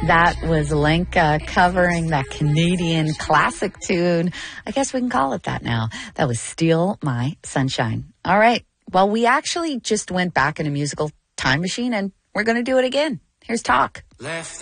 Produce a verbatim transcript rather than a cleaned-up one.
That was Lenka covering that Canadian classic tune. I guess we can call it that now. That was Steal My Sunshine. All right. Well, we actually just went back in a musical time machine and we're going to do it again. Here's Talk. Left